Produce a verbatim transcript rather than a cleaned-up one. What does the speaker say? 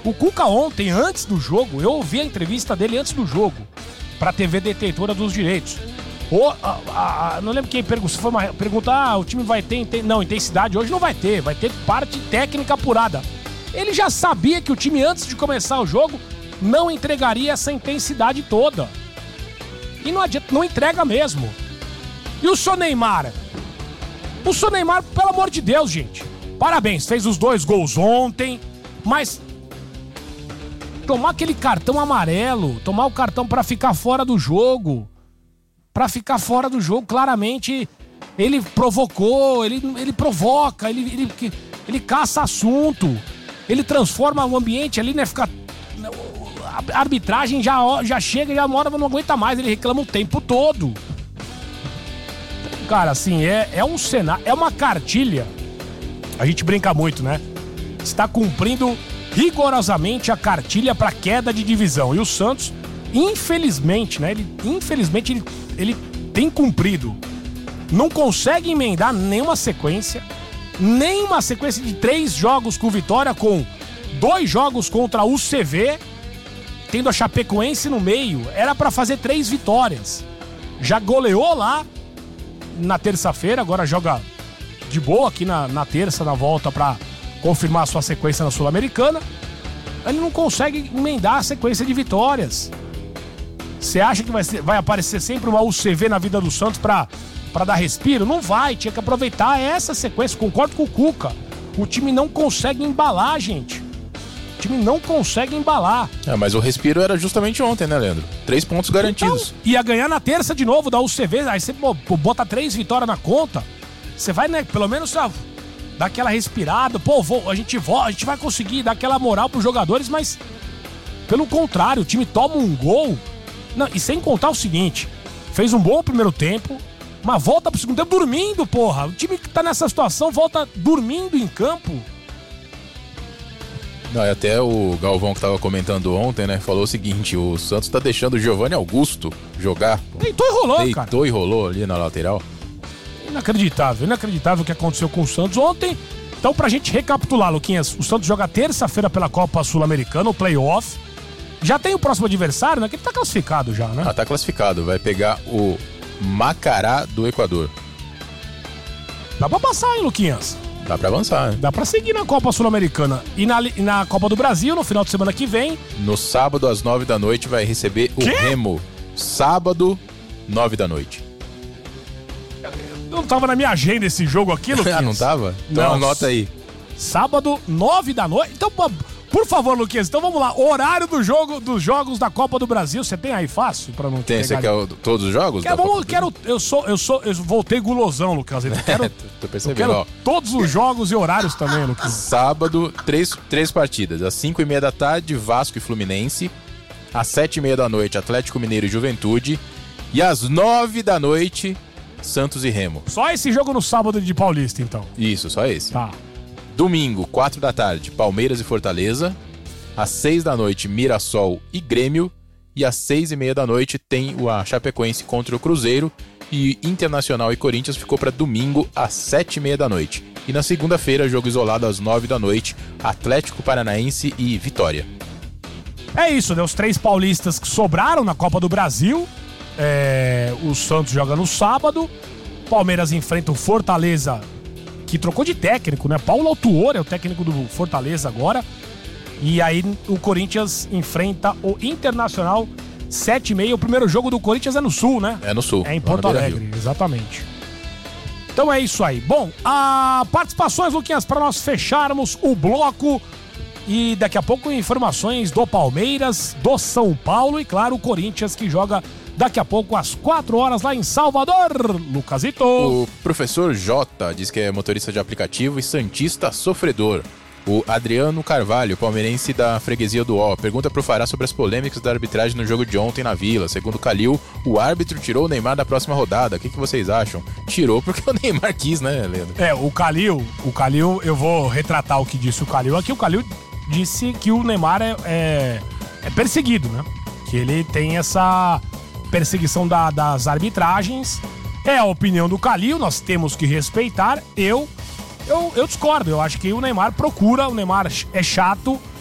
O Cuca ontem, antes do jogo, eu ouvi a entrevista dele antes do jogo, pra T V detentora dos direitos. O, a, a, não lembro quem perguntou, foi uma pergunta, ah, o time vai ter, inten... não, intensidade hoje não vai ter, vai ter parte técnica apurada. Ele já sabia que o time, antes de começar o jogo, não entregaria essa intensidade toda. E não adianta, não entrega mesmo. E o seu Neymar? O seu Neymar, pelo amor de Deus, gente. Parabéns, fez os dois gols ontem, mas tomar aquele cartão amarelo, tomar o cartão pra ficar fora do jogo, pra ficar fora do jogo, claramente ele provocou, ele, ele provoca, ele, ele, ele caça assunto, ele transforma o ambiente ali, né, fica... A arbitragem já, já chega, já uma hora não aguenta mais, ele reclama o tempo todo. Cara, assim, é, é um cenário, é uma cartilha. A gente brinca muito, né? Está cumprindo rigorosamente a cartilha para queda de divisão. E o Santos, infelizmente, né? Ele, infelizmente, ele, ele tem cumprido. Não consegue emendar nenhuma sequência, nem uma sequência de três jogos com vitória, com dois jogos contra o U C V, tendo a Chapecoense no meio. Era para fazer três vitórias. Já goleou lá na terça-feira, agora joga de boa aqui na, na terça, na volta, para confirmar a sua sequência na Sul-Americana. Ele não consegue emendar a sequência de vitórias. Você acha que vai, ser, vai aparecer sempre uma U C V na vida do Santos pra, pra dar respiro? Não vai, tinha que aproveitar essa sequência. Concordo com o Cuca. O time não consegue embalar, gente. O time não consegue embalar. É, mas o respiro era justamente ontem, né, Leandro? Três pontos garantidos. Então, ia ganhar na terça de novo da U C V, aí você bota três vitórias na conta, você vai, né, pelo menos dar aquela respirada, pô, vou, a, gente vo, a gente vai conseguir dar aquela moral pros jogadores, mas pelo contrário, o time toma um gol, não, e sem contar o seguinte, fez um bom primeiro tempo, mas volta pro segundo tempo dormindo, porra. O time que tá nessa situação volta dormindo em campo. Não, até o Galvão, que tava comentando ontem, né, falou o seguinte: o Santos tá deixando o Giovanni Augusto jogar. Deitou e rolou, Deitou cara. Deitou e rolou ali na lateral. Inacreditável, inacreditável o que aconteceu com o Santos ontem. Então, pra gente recapitular, Luquinhas, o Santos joga terça-feira pela Copa Sul-Americana, o playoff. Já tem o próximo adversário, né? Que ele tá classificado já, né? Ah, tá classificado. Vai pegar o Macará do Equador. Dá pra passar, hein, Luquinhas? Dá pra avançar, né? Dá pra seguir na Copa Sul-Americana. E na, e na Copa do Brasil, no final de semana que vem... No sábado, às nove da noite, vai receber o Quê? Remo. Sábado, nove da noite. Não tava na minha agenda esse jogo aqui, Luquinhas. Ah, não tava? Então Não. anota aí. Sábado, nove da noite. Então, por favor, Luquinhas, então vamos lá. Horário do jogo, dos jogos da Copa do Brasil. Você tem aí fácil pra não Tem, você quer o, todos os jogos? Quero, vamos, quero, eu sou, eu sou, eu voltei gulosão, Lucas. Eu quero, Tô eu percebendo, quero ó. todos os jogos e horários também, Lucas. Sábado, três, três partidas. Às cinco e meia da tarde, Vasco e Fluminense. Às sete e meia da noite, Atlético Mineiro e Juventude. E às nove da noite, Santos e Remo. Só esse jogo no sábado de Paulista, então. Isso, só esse. Tá. Domingo, quatro da tarde, Palmeiras e Fortaleza. Às seis da noite, Mirassol e Grêmio. E às seis e meia da noite tem o a Chapecoense contra o Cruzeiro. E Internacional e Corinthians ficou para domingo às sete e meia da noite. E na segunda-feira, jogo isolado às nove da noite, Atlético Paranaense e Vitória. É isso, né? Os três paulistas que sobraram na Copa do Brasil. É, o Santos joga no sábado. Palmeiras enfrenta o Fortaleza, que trocou de técnico, né? Paulo Autuori é o técnico do Fortaleza agora. E aí o Corinthians enfrenta o Internacional, sete e meia. O primeiro jogo do Corinthians é no Sul, né? É no Sul. É em Porto Alegre, exatamente. Então é isso aí. Bom, a participações, Luquinhas, para nós fecharmos o bloco. E daqui a pouco informações do Palmeiras, do São Paulo e, claro, o Corinthians, que joga daqui a pouco às quatro horas lá em Salvador. Lucasito. O professor J diz que é motorista de aplicativo e santista sofredor. O Adriano Carvalho, palmeirense da freguesia do Ó, pergunta pro Fará sobre as polêmicas da arbitragem no jogo de ontem na Vila. Segundo o Calil, o árbitro tirou o Neymar da próxima rodada. O que, que vocês acham? Tirou porque o Neymar quis, né, Leandro? É, o Calil, o Calil, eu vou retratar o que disse o Calil aqui. O Calil disse que o Neymar é, é, é perseguido, né? Que ele tem essa perseguição da, das arbitragens. É a opinião do Calil, nós temos que respeitar. Eu... Eu, eu discordo, eu acho que o Neymar procura, o Neymar é chato,